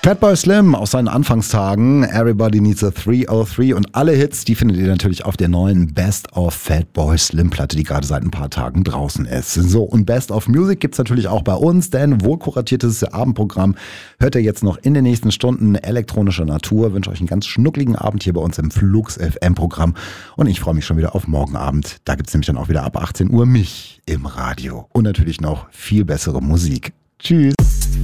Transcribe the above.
Fatboy Slim aus seinen Anfangstagen, Everybody Needs a 303 und alle Hits, die findet ihr natürlich auf der neuen Best of Fatboy Slim Platte, die gerade seit ein paar Tagen draußen ist. So, und Best of Music gibt's natürlich auch bei uns, denn wohlkuratiertes Abendprogramm hört ihr jetzt noch in den nächsten Stunden elektronischer Natur. Ich wünsche euch einen ganz schnuckligen Abend hier bei uns im Flux FM Programm und ich freue mich schon wieder auf morgen Abend. Da gibt's nämlich dann auch wieder ab 18 Uhr mich im Radio und natürlich noch viel bessere Musik. Tschüss.